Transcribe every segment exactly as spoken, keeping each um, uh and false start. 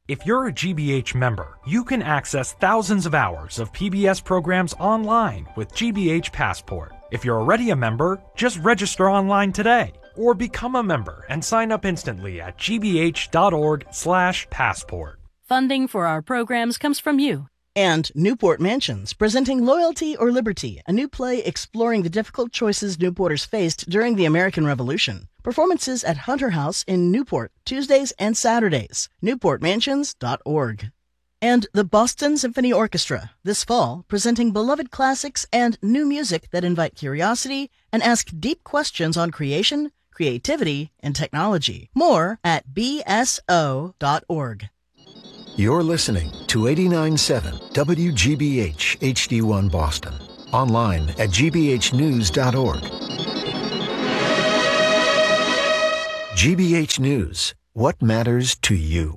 If you're a G B H member, you can access thousands of hours of P B S programs online with G B H Passport. If you're already a member, just register online today or become a member and sign up instantly at gbh.org slash passport. Funding for our programs comes from you. And Newport Mansions, presenting Loyalty or Liberty, a new play exploring the difficult choices Newporters faced during the American Revolution. Performances at Hunter House in Newport, Tuesdays and Saturdays. newport mansions dot org. And the Boston Symphony Orchestra, this fall, presenting beloved classics and new music that invite curiosity and ask deep questions on creation, creativity, and technology. More at b s o dot org. You're listening to eighty-nine point seven W G B H H D one Boston. Online at g b h news dot org. G B H News. What matters to you?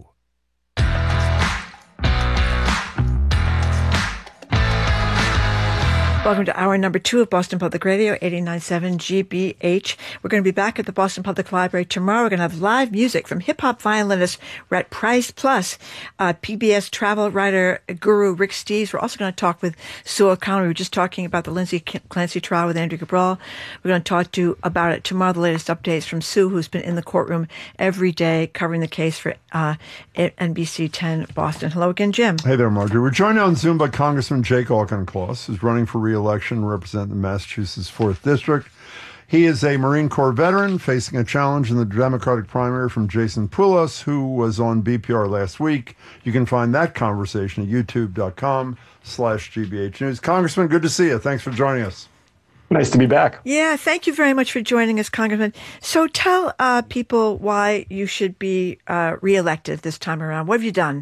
Welcome to hour number two of Boston Public Radio, eighty-nine point seven G B H. We're going to be back at the Boston Public Library tomorrow. We're going to have live music from hip-hop violinist Rhett Price, plus uh, P B S travel writer guru Rick Steves. We're also going to talk with Sue O'Connor. We were just talking about the Lindsay Clancy trial with Andrew Cabral. We're going to talk to about it tomorrow, the latest updates from Sue, who's been in the courtroom every day covering the case for uh, N B C ten Boston. Hello again, Jim. Hey there, Marjorie. We're joined on Zoom by Congressman Jake Auchincloss, who's running for re-election to represent the Massachusetts fourth District. He is a Marine Corps veteran facing a challenge in the Democratic primary from Jason Poulos, who was on B P R last week. You can find that conversation at youtube.com slash GBH News. Congressman, good to see you. Thanks for joining us. Nice to be back. Yeah, thank you very much for joining us, Congressman. So tell uh, people why you should be uh, reelected this time around. What have you done?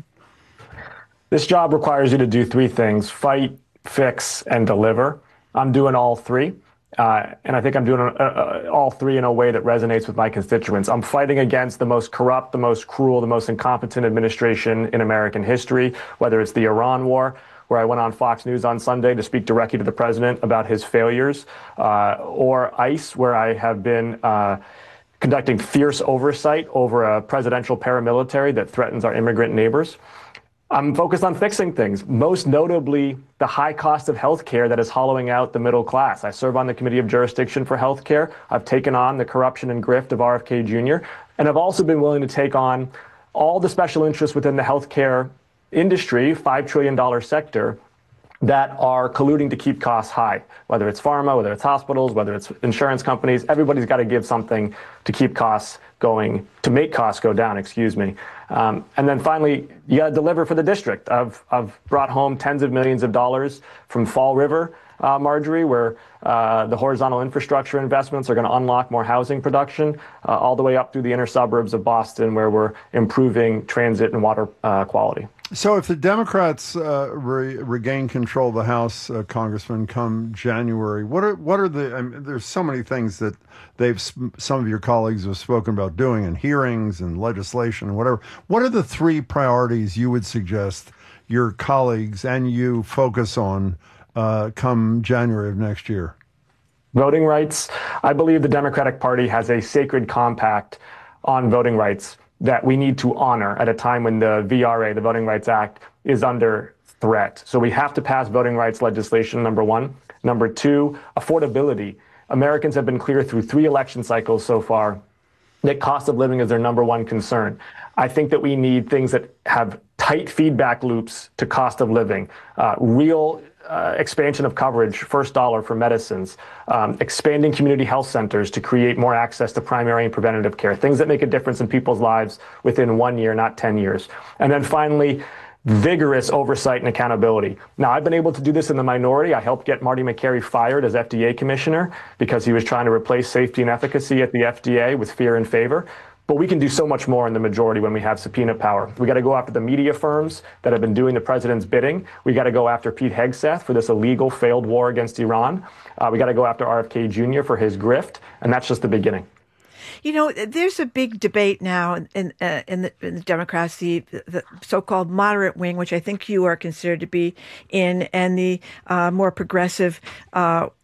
This job requires you to do three things: fight, fix, and deliver. I'm doing all three. Uh, and I think I'm doing uh, uh, all three in a way that resonates with my constituents. I'm fighting against the most corrupt, the most cruel, the most incompetent administration in American history, whether it's the Iran war, where I went on Fox News on Sunday to speak directly to the president about his failures, uh, or ICE, where I have been uh, conducting fierce oversight over a presidential paramilitary that threatens our immigrant neighbors. I'm focused on fixing things, most notably the high cost of health care that is hollowing out the middle class. I serve on the Committee of Jurisdiction for Health Care. I've taken on the corruption and grift of R F K Junior, and I've also been willing to take on all the special interests within the healthcare industry, five trillion dollars sector, that are colluding to keep costs high, whether it's pharma, whether it's hospitals, whether it's insurance companies. Everybody's got to give something to keep costs going, to make costs go down, excuse me. Um, and then finally, you got to deliver for the district. I've, I've brought home tens of millions of dollars from Fall River, uh, Marjorie, where uh, the horizontal infrastructure investments are going to unlock more housing production, uh, all the way up through the inner suburbs of Boston, where we're improving transit and water uh, quality. So if the Democrats uh, re- regain control of the House, uh, Congressman, come January, what are what are the? I mean, there's so many things that they've some of your colleagues have spoken about doing in hearings and legislation and whatever. What are the three priorities you would suggest your colleagues and you focus on uh, come January of next year? Voting rights. I believe the Democratic Party has a sacred compact on voting rights that we need to honor at a time when the V R A, the Voting Rights Act, is under threat. So we have to pass voting rights legislation, number one. Number two, affordability. Americans have been clear through three election cycles so far that cost of living is their number one concern. I think that we need things that have tight feedback loops to cost of living, uh, real Uh, expansion of coverage, first dollar for medicines, um, expanding community health centers to create more access to primary and preventative care, things that make a difference in people's lives within one year, not ten years. And then finally, vigorous oversight and accountability. Now, I've been able to do this in the minority. I helped get Marty McCary fired as F D A commissioner because he was trying to replace safety and efficacy at the F D A with fear and favor. But we can do so much more in the majority when we have subpoena power. We got to go after the media firms that have been doing the president's bidding. We got to go after Pete Hegseth for this illegal failed war against Iran. Uh, we got to go after R F K Junior for his grift. And that's just the beginning. You know, there's a big debate now in uh, in, the, in the Democrats, the, the so-called moderate wing, which I think you are considered to be in, and the uh, more progressive uh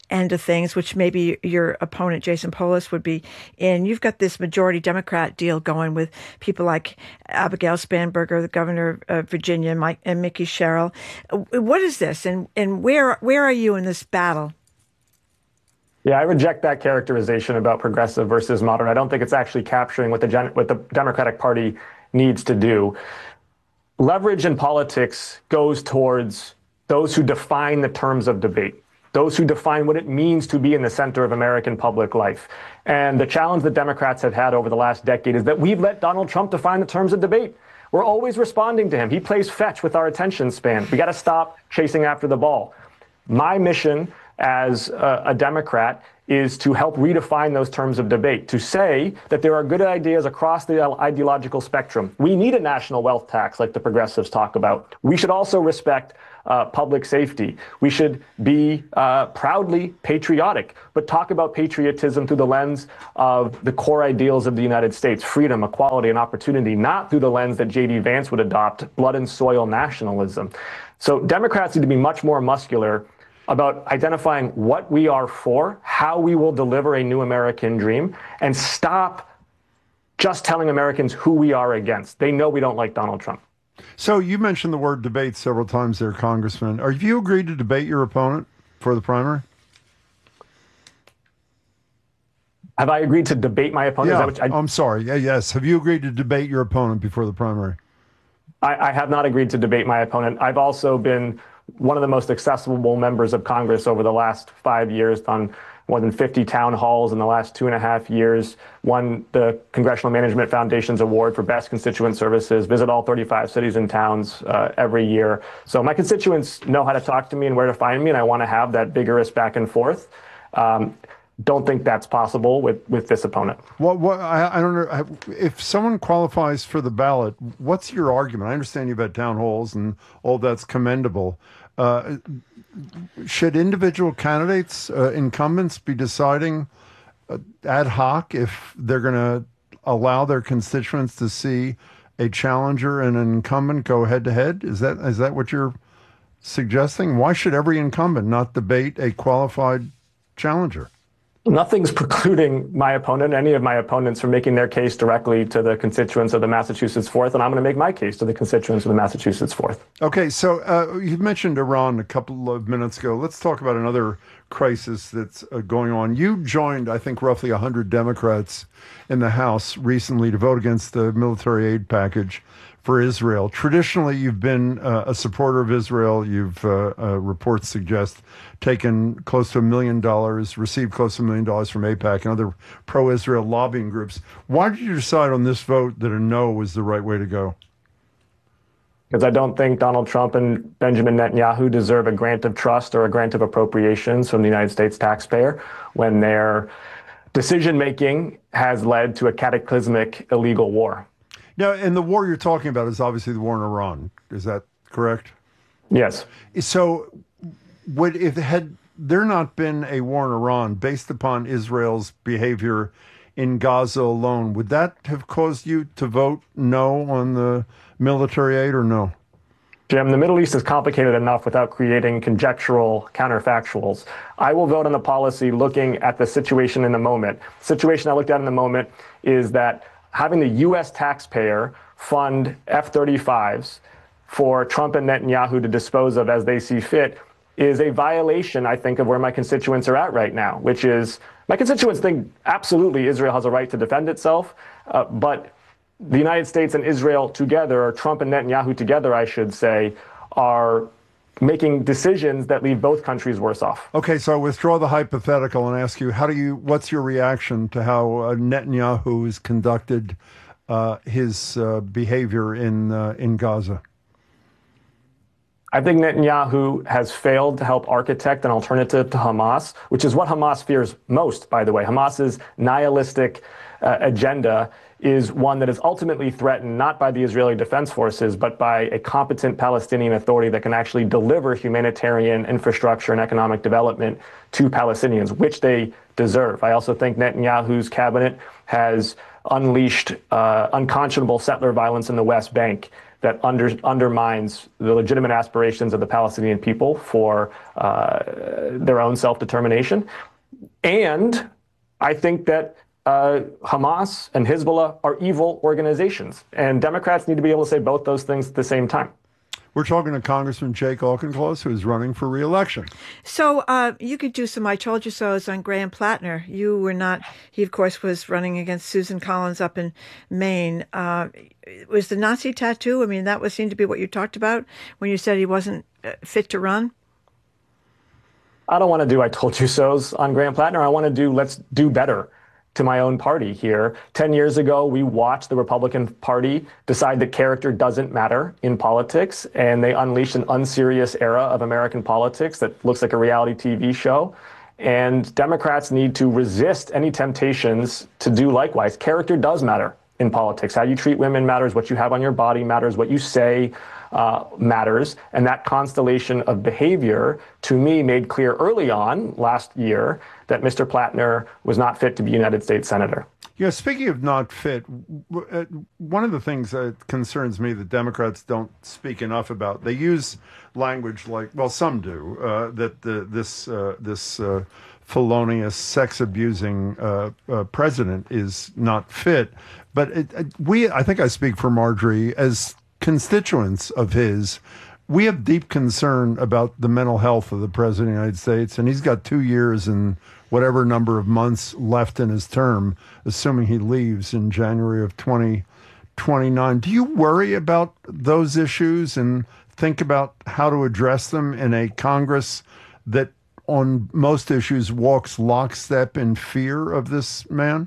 end of things, which maybe your opponent, Jason Polis, would be in. You've got this majority Democrat deal going with people like Abigail Spanberger, the governor of Virginia, Mike, and Mickey Sherrill. What is this, and, and where where are you in this battle? Yeah, I reject that characterization about progressive versus modern. I don't think it's actually capturing what the gen- what the Democratic Party needs to do. Leverage in politics goes towards those who define the terms of debate, those who define what it means to be in the center of American public life. And the challenge that Democrats have had over the last decade is that we've let Donald Trump define the terms of debate. We're always responding to him. He plays fetch with our attention span. We got to stop chasing after the ball. My mission as a, a Democrat is to help redefine those terms of debate, to say that there are good ideas across the ideological spectrum. We need a national wealth tax like the progressives talk about. We should also respect uh, public safety. We should be uh, proudly patriotic, but talk about patriotism through the lens of the core ideals of the United States, freedom, equality, and opportunity, not through the lens that J D Vance would adopt, blood and soil nationalism. So Democrats need to be much more muscular about identifying what we are for, how we will deliver a new American dream, and stop just telling Americans who we are against. They know we don't like Donald Trump. So you mentioned the word debate several times there, Congressman. Are you agreed to debate your opponent for the primary? Have I agreed to debate my opponent? Yeah, Is that what I, I'm sorry. Yeah, yes. Have you agreed to debate your opponent before the primary? I, I have not agreed to debate my opponent. I've also been one of the most accessible members of Congress over the last five years, done more than fifty town halls in the last two and a half years, won the Congressional Management Foundation's award for best constituent services, visit all thirty-five cities and towns uh, every year. So my constituents know how to talk to me and where to find me, and I want to have that vigorous back and forth. Um, don't think that's possible with, with this opponent. What, what, I, I don't know. If someone qualifies for the ballot, what's your argument? I understand you've had town halls and all that's commendable. Uh, should individual candidates, uh, incumbents, be deciding uh, ad hoc if they're going to allow their constituents to see a challenger and an incumbent go head to head? Is that is that what you're suggesting? Why should every incumbent not debate a qualified challenger? Nothing's precluding my opponent, any of my opponents, from making their case directly to the constituents of the Massachusetts fourth, and I'm going to make my case to the constituents of the Massachusetts fourth. Okay, so uh, you mentioned Iran a couple of minutes ago. Let's talk about another crisis that's uh, going on. You joined, I think, roughly one hundred Democrats in the House recently to vote against the military aid package for Israel. Traditionally, you've been uh, a supporter of Israel. You've, uh, uh, reports suggest, taken close to a million dollars, received close to a million dollars from AIPAC and other pro-Israel lobbying groups. Why did you decide on this vote that a no was the right way to go? Because I don't think Donald Trump and Benjamin Netanyahu deserve a grant of trust or a grant of appropriations from the United States taxpayer when their decision-making has led to a cataclysmic illegal war. Now, and the war you're talking about is obviously the war in Iran. Is that correct? Yes. So would, if had there not been a war in Iran based upon Israel's behavior in Gaza alone, would that have caused you to vote no on the military aid or no? Jim, the Middle East is complicated enough without creating conjectural counterfactuals. I will vote on the policy looking at the situation in the moment. The situation I looked at in the moment is that having the U S taxpayer fund F thirty-fives for Trump and Netanyahu to dispose of as they see fit is a violation, I think, of where my constituents are at right now, which is my constituents think absolutely Israel has a right to defend itself, uh, but the United States and Israel together, or Trump and Netanyahu together, I should say, are making decisions that leave both countries worse off. Okay, so I withdraw the hypothetical and ask you, how do you, what's your reaction to how uh, Netanyahu has conducted uh, his uh, behavior in uh, in Gaza? I think Netanyahu has failed to help architect an alternative to Hamas, which is what Hamas fears most, by the way. Hamas's nihilistic uh, agenda is one that is ultimately threatened not by the Israeli Defense Forces, but by a competent Palestinian authority that can actually deliver humanitarian infrastructure and economic development to Palestinians, which they deserve. I also think Netanyahu's cabinet has unleashed uh, unconscionable settler violence in the West Bank. that under, undermines the legitimate aspirations of the Palestinian people for uh, their own self-determination. And I think that uh, Hamas and Hezbollah are evil organizations, and Democrats need to be able to say both those things at the same time. We're talking to Congressman Jake Auchincloss, who is running for re-election. So uh, you could do some I told you so's on Graham Plattner. You were not, he of course was running against Susan Collins up in Maine. Uh, was the Nazi tattoo, I mean, that was seemed to be what you talked about when you said he wasn't fit to run? I don't want to do I told you so's on Graham Plattner. I want to do let's do better to my own party here. Ten years ago, we watched the Republican Party decide that character doesn't matter in politics, and they unleashed an unserious era of American politics that looks like a reality T V show. And Democrats need to resist any temptations to do likewise. Character does matter in politics. How you treat women matters. What you have on your body matters. What you say uh, matters. And that constellation of behavior, to me, made clear early on last year that Mister Plattner was not fit to be United States Senator. Yeah, speaking of not fit, one of the things that concerns me that Democrats don't speak enough about, they use language like, well, some do, uh, that the, this uh, this uh, felonious, sex-abusing uh, uh, president is not fit. But it, it, we, I think I speak for Marjorie, as constituents of his, we have deep concern about the mental health of the president of the United States, and he's got two years and whatever number of months left in his term, assuming he leaves in January of twenty twenty-nine. Do you worry about those issues and think about how to address them in a Congress that on most issues walks lockstep in fear of this man?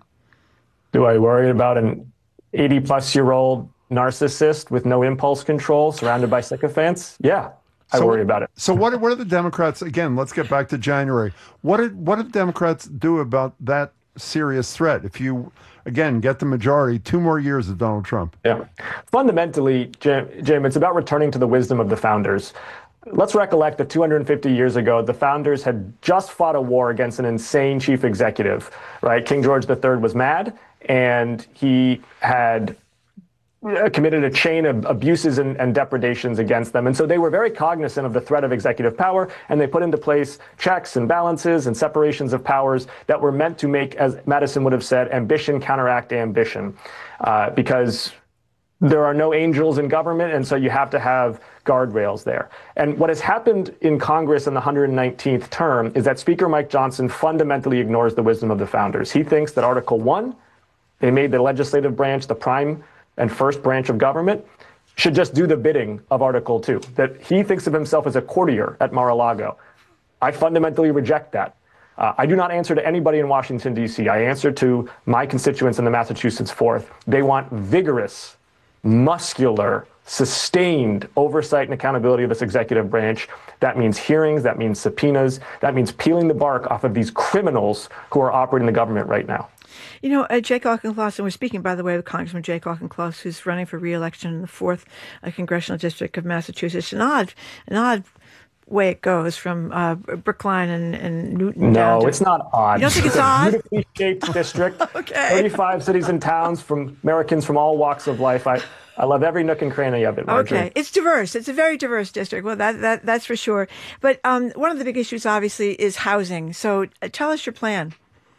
Do I worry about an eighty-plus-year-old narcissist with no impulse control surrounded by sycophants? Yeah. I so, worry about it. So what, what are the Democrats, again, let's get back to January. What did, what did Democrats do about that serious threat? If you, again, get the majority, two more years of Donald Trump. Yeah. Fundamentally, Jim, Jim, it's about returning to the wisdom of the founders. Let's recollect that two hundred fifty years ago, the founders had just fought a war against an insane chief executive, right? King George the Third was mad, and he had committed a chain of abuses and, and depredations against them. And so they were very cognizant of the threat of executive power, and they put into place checks and balances and separations of powers that were meant to make, as Madison would have said, ambition counteract ambition, uh, because there are no angels in government, and so you have to have guardrails there. And what has happened in Congress in the one hundred nineteenth term is that Speaker Mike Johnson fundamentally ignores the wisdom of the founders. He thinks that Article One, they made the legislative branch the prime and first branch of government, should just do the bidding of Article Two, that he thinks of himself as a courtier at Mar-a-Lago. I fundamentally reject that. Uh, I do not answer to anybody in Washington, D C. I answer to my constituents in the Massachusetts Fourth. They want vigorous, muscular, sustained oversight and accountability of this executive branch. That means hearings, that means subpoenas, that means peeling the bark off of these criminals who are operating the government right now. You know, uh, Jake Auchincloss, and we're speaking, by the way, with Congressman Jake Auchincloss, who's running for re-election in the fourth uh, Congressional District of Massachusetts. An odd, an odd way it goes from uh, Brookline and, and Newton no, down to... No, it's not odd. You don't think it's odd? Beautifully shaped district. Okay. thirty-five cities and towns from Americans from all walks of life. I, I love every nook and cranny of it, Marjorie. Okay. It's diverse. It's a very diverse district. Well, that, that that's for sure. But um, one of the big issues, obviously, is housing. So uh, tell us your plan.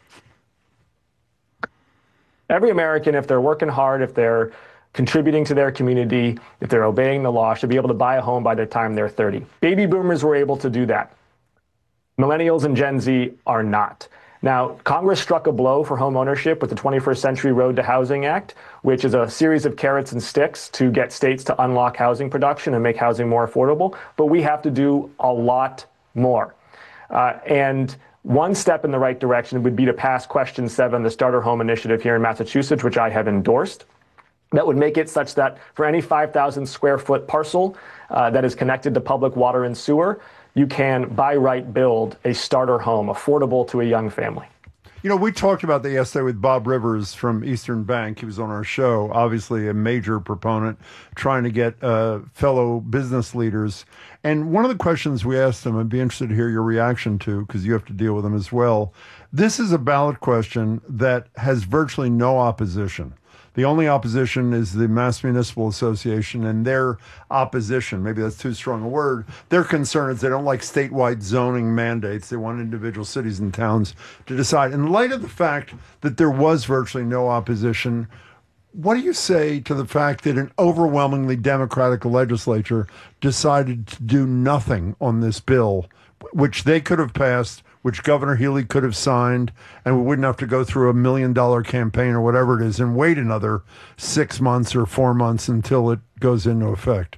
Every American, if they're working hard, if they're contributing to their community, if they're obeying the law, should be able to buy a home by the time they're thirty. Baby boomers were able to do that. Millennials and Gen Z are not. Now, Congress struck a blow for home ownership with the twenty-first Century Road to Housing Act, which is a series of carrots and sticks to get states to unlock housing production and make housing more affordable. But we have to do a lot more. Uh, and One step in the right direction would be to pass Question seven, the Starter Home Initiative here in Massachusetts, which I have endorsed. That would make it such that for any five thousand square foot parcel uh, that is connected to public water and sewer, you can by right build a starter home affordable to a young family. You know, we talked about that yesterday with Bob Rivers from Eastern Bank. He was on our show, obviously a major proponent, trying to get uh, fellow business leaders. And one of the questions we asked him, I'd be interested to hear your reaction to, because you have to deal with them as well. This is a ballot question that has virtually no opposition. The only opposition is the Mass Municipal Association, and their opposition, maybe that's too strong a word, their concern is they don't like statewide zoning mandates. They want individual cities and towns to decide. In light of the fact that there was virtually no opposition, what do you say to the fact that an overwhelmingly Democratic legislature decided to do nothing on this bill, which they could have passed, which Governor Healy could have signed, and we wouldn't have to go through a million dollar campaign or whatever it is and wait another six months or four months until it goes into effect?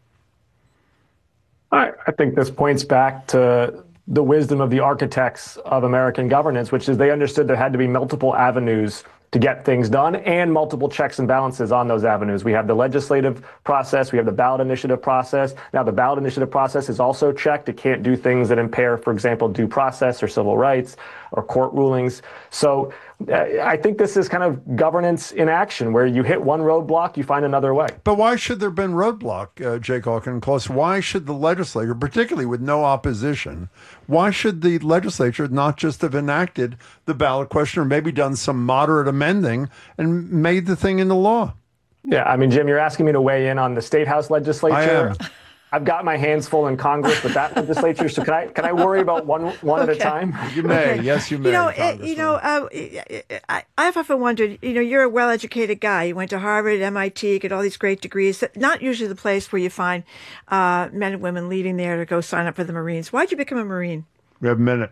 I, I think this points back to the wisdom of the architects of American governance, which is they understood there had to be multiple avenues to get things done and multiple checks and balances on those avenues. We have the legislative process. We have the ballot initiative process. Now, the ballot initiative process is also checked. It can't do things that impair, for example, due process or civil rights or court rulings. So uh, I think this is kind of governance in action, where you hit one roadblock, you find another way. But why should there have been roadblock, uh, Jake Auchincloss? Why should the legislature, particularly with no opposition, why should the legislature not just have enacted the ballot question or maybe done some moderate amending and made the thing into law? Yeah, I mean, Jim, you're asking me to weigh in on the State House legislature. I am. I've got my hands full in Congress with that legislature, so can I can I worry about one one okay. at a time? You may, okay. Yes, you may. You know, it, you know, uh, I, I've often wondered. You know, you're a well-educated guy. You went to Harvard, M I T, get all these great degrees. Not usually the place where you find uh, men and women leaving there to go sign up for the Marines. Why'd you become a Marine? We have a minute.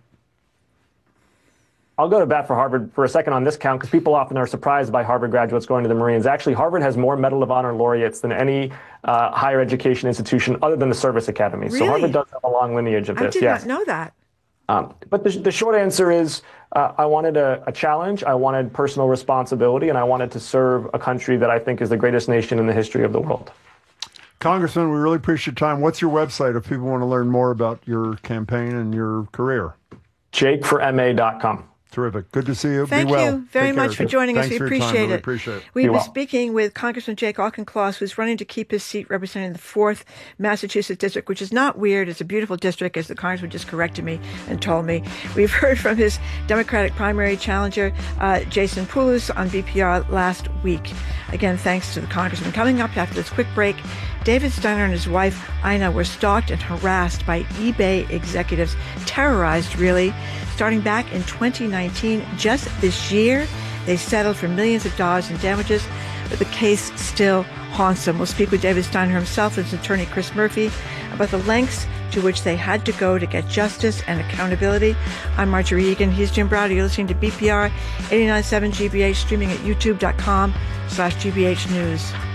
I'll go to bat for Harvard for a second on this count, because people often are surprised by Harvard graduates going to the Marines. Actually, Harvard has more Medal of Honor laureates than any uh, higher education institution other than the Service Academy. Really? So Harvard does have a long lineage of this. I did yes. not know that. Um, but the, the short answer is uh, I wanted a, a challenge, I wanted personal responsibility, and I wanted to serve a country that I think is the greatest nation in the history of the world. Congressman, we really appreciate your time. What's your website if people want to learn more about your campaign and your career? jake for m a dot com. Terrific. Good to see you. Thank Be well. you very Take much care. for joining Thanks us. We for appreciate really it. appreciate it. We've been well. speaking with Congressman Jake Auchincloss, who's running to keep his seat representing the fourth Massachusetts district, which is not weird. It's a beautiful district, as the Congressman just corrected me and told me. We've heard from his Democratic primary challenger, uh, Jason Poulos, on B P R last week. Again, thanks to the Congressman. Coming up after this quick break, David Steiner and his wife, Ina, were stalked and harassed by eBay executives, terrorized, really. Starting back in twenty nineteen, just this year, they settled for millions of dollars in damages, but the case still haunts them. We'll speak with David Steiner himself and his attorney, Chris Murphy, about the lengths to which they had to go to get justice and accountability. I'm Marjorie Egan. He's Jim Browder. You're listening to B P R eighty-nine point seven G B H, streaming at youtube dot com slash G B H News.